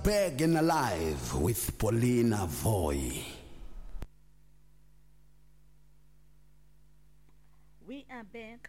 Back and Alive with Paulina Voy. We are back,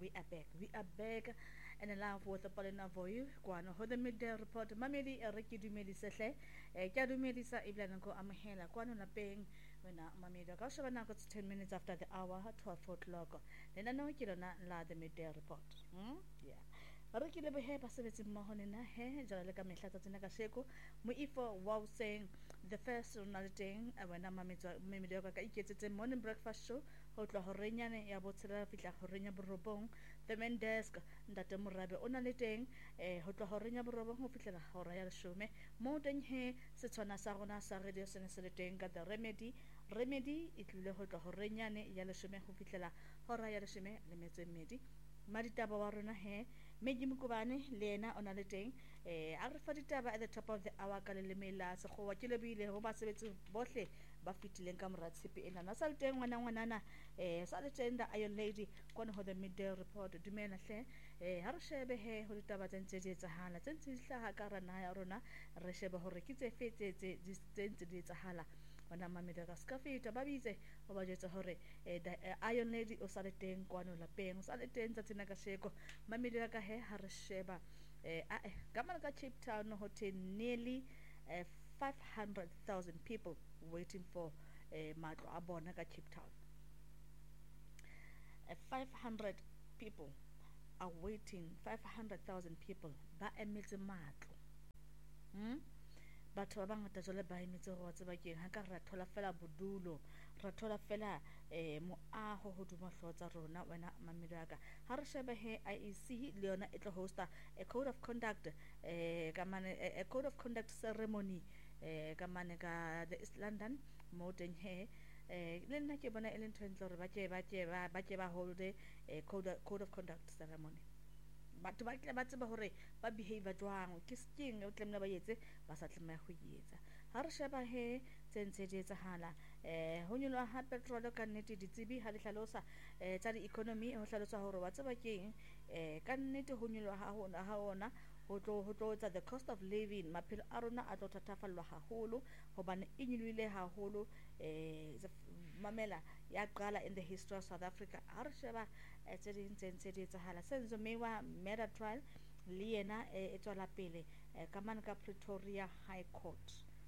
and alive with Paulina Voy. Kwano ho the midday report. Mamedi Riki Dumedi Sehle, Kadumedisa Iblanko Amahela, Kwano Napeng, when Mamida Goshabana got 10 minutes after the hour, 12 o'clock. Then I know you don't la the midday report. Yeah. Riki Lebehe Passivity Mohonina, he, Jalaka Mehlata Tinakasheko, Muifo wow saying the first thing when I'm Mimidoka gets a morning breakfast show, Hotla Horenian, Yabotera, Fitla Horenia Borobong, the main desk, that the Murabe Onaliting, Hotla Horenia Borobong, Fitla Horaya Shume, more than he, Setswana Sarona, Saradios and Seleting, got the remedy, it will Hotla Horenian, Yalashume, Hufitla, Horaya Shime, Lemete Medi. Marita Bawaruna he, Meji Mukubane, Lena on a letting, Arifaditaba at the top of the hour Kalimela, so Wakilabi, the Hobasabet Botle, Buffy Lenkam Ratsipi in an assault one, Salatin, the Iron Lady, one of the midday report, Dumena She, Harshebe he, Hoditabat and Teddy Zahana, Tensila Hakarana Rona, Resheba Horikite Fete, distant to Zahala. Wana mamida skafi tababize obajeto hore Iron Lady osaleten kwano la peng osaleten tatinaka sheko mamida ka he harsheba gamana ka Cape Town hotel nearly 500,000 people waiting for matlo abona ka Cape Town. 500 people are waiting, 500,000 people ba emetse matlo. Batho ba bangata jole ba emitse go tseba ke ha ka ra thola fela bodulo ra thola fela moaho hoduma hlotsa rona wena mamedaka ha re shebe he IEC le yona e tlo hosta a code of conduct a code of conduct ceremony ka mane ka the East London modern he le nna ke bona e le ntho re ba ke ba hold a code of conduct ceremony. But to ba tseba hore ba behavior jwang ke sking o tlemela ba yetse ba sa tlemela go yetsa ha re sheba he tsentse di etsahala ho nyolwa ha petrol ka nnete ditsebi ha le hlalosa tsa di economy ho hlalosa hore wa tseba keng ka nnete ho nyolwa ha ona ho tlo tsa the cost of living maphelo a rona a tlo thatafallwa haholo hobane e nyolwile haholo mamela ya qala in the history of South Africa ha re sheba tsentse di etsahala senzo mewa murder trial le yena e tswela pele ka mane ka Pretoria High Court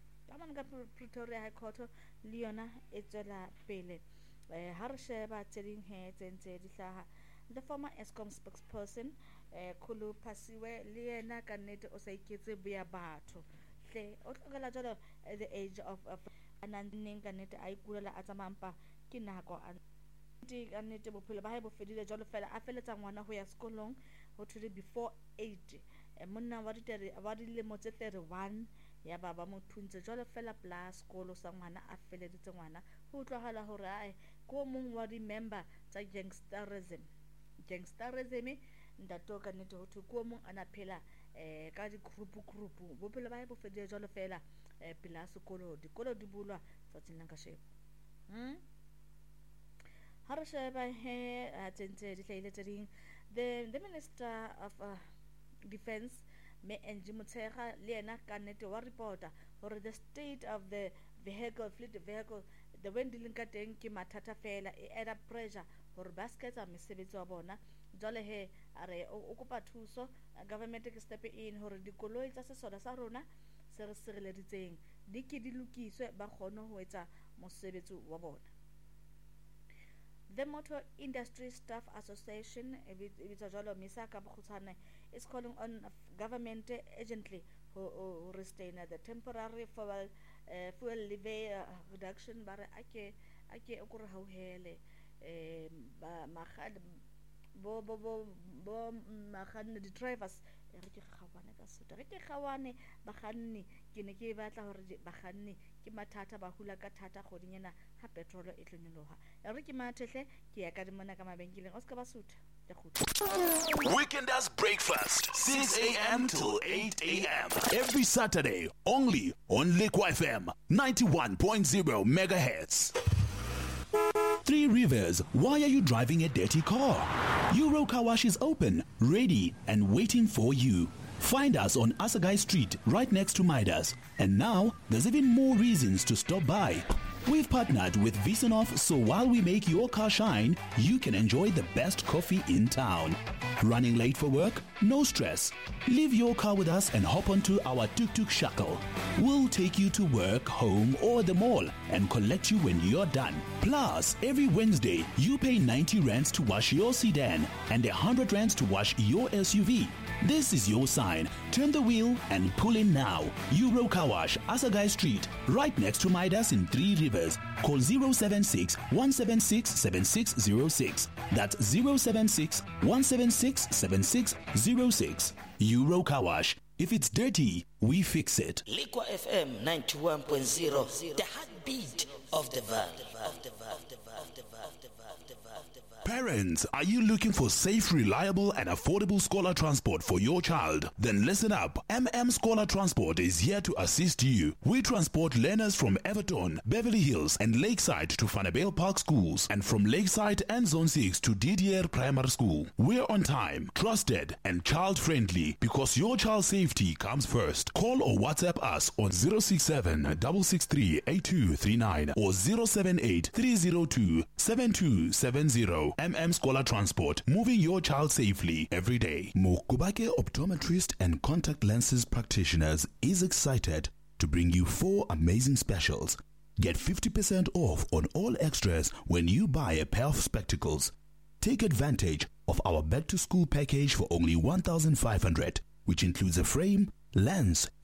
le yona e tswela pele ha re sheba tseding he tsentse di hlaha the former Eskom spokesperson Khulu Phasiwe le yena ka nnete o sa iketse boya batho hle o tlogela jalo at the age of ananding ka nnete a ikulela a tsamampa ke nako ka nnete bophelo ba hae bo fedile jalo fela a feletsa ngwana ho ya sekolong ho thule before 8 monna wa dilemo tse 31 ya baba mo thuntse jalo fela plus sekolo sa ngwana a feleditse ngwana ho tlogela hore ai ko mong wa di member tsa gangsterism ndato ka nnete ho ko mong ana phela ka di group bophelo ba hae bo fedile jalo fela plus sekolo dikolo di bulwa tsatsing la ka shebo Harasheba he attended the Minister of Defense me Njimutera Lena Kanete wa reporter or the state of the fleet vehicle the wendling kateng ki matata fela e add up pressure or baskets a mesebetsi wa bona jole he are okupa thuso government ke step in hore dikoloi tsa sesoda sa rona se re sireleditseng di ke di lokiswe ba kgone ho etsa mosebetsi wa bona. The Motor Industry Staff Association is calling on government urgently to restrain the temporary fuel levy reduction bare ake okore hauhele bo the drivers re ke khawane ba khanni ke ne ke batla hore ba khanni ke mathata ba hula ka thata godinyana ha petrol e tlonyoloha re ke mathehle ke ya ka dimona ka mabenkeleng o ska ba sutha Weekenders Breakfast 6 a.m. till 8 a.m. every Saturday only on Liquid FM 91.0 megahertz. Three Rivers, why are you driving a dirty car? Euro Car Wash is open, ready, and waiting for you. Find us on Asagai Street, right next to Midas. And now, there's even more reasons to stop by. We've partnered with Visanov, so while we make your car shine, you can enjoy the best coffee in town. Running late for work? No stress. Leave your car with us and hop onto our tuk-tuk shuttle. We'll take you to work, home, or the mall and collect you when you're done. Plus, every Wednesday, you pay 90 rands to wash your sedan and 100 rands to wash your SUV. This is your sign. Turn the wheel and pull in now. Euro Car Wash, Asagai Street, right next to Midas in Three Rivers. Call 076-176-7606. That's 076-176-7606. Euro Car Wash. If it's dirty, we fix it. Liqua FM 91.0, the heartbeat of the valley. Parents, are you looking for safe, reliable and affordable scholar transport for your child? Then listen up. Scholar Transport is here to assist you. We transport learners from Everton, Beverly Hills and Lakeside to Vanabale Park schools and from Lakeside and Zone 6 to Didier Primary School. We're on time, trusted and child-friendly because your child's safety comes first. Call or WhatsApp us on 067-663-8239 or 078-302-7270. Scholar Transport, moving your child safely every day. Mokubake Optometrist and Contact Lenses Practitioners is excited to bring you 4 amazing specials. Get 50% off on all extras when you buy a pair of spectacles. Take advantage of our back to school package for only 1,500, which includes a frame, lens,